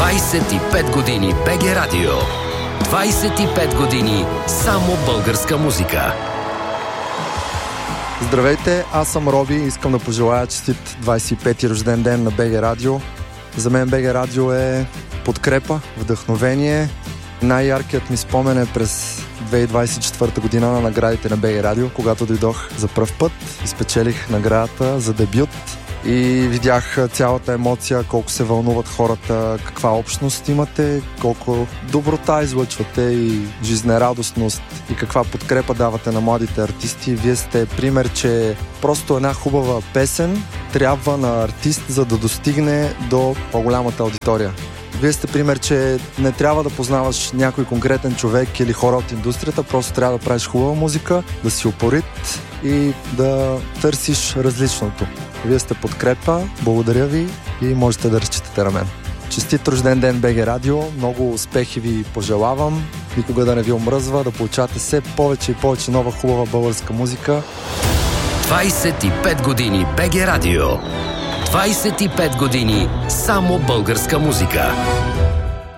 25 години БГ Радио. 25 години само българска музика. Здравейте, аз съм Роби и искам да пожелая честит 25-ти рожден ден на БГ Радио. За мен БГ Радио е подкрепа, вдъхновение. Най-яркият ми спомен е през 2024 година на наградите на БГ Радио, когато дойдох за пръв път и спечелих наградата за дебют. И видях цялата емоция, колко се вълнуват хората, каква общност имате, колко доброта излъчвате и жизнерадостност и каква подкрепа давате на младите артисти. Вие сте пример, че просто една хубава песен трябва на артист, за да достигне до по-голямата аудитория. Вие сте пример, че не трябва да познаваш някой конкретен човек или хора от индустрията, просто трябва да правиш хубава музика, да си упорит и да търсиш различното. Вие сте подкрепа, благодаря ви и можете да разчитате на мен. Честит рожден ден БГ Радио, много успехи ви пожелавам, никога да не ви омръзва, да получавате все повече и повече нова хубава българска музика. 25 години БГ Радио. 25 години само българска музика.